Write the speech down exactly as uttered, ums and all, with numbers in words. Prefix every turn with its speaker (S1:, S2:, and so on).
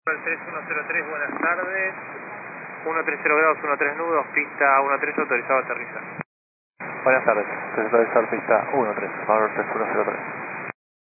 S1: tres uno cero tres, buenas tardes. uno treinta grados, trece nudos, pista uno trece, autorizado a aterrizar.
S2: Buenas tardes, autorizado pista uno tres, favor tres uno cero tres.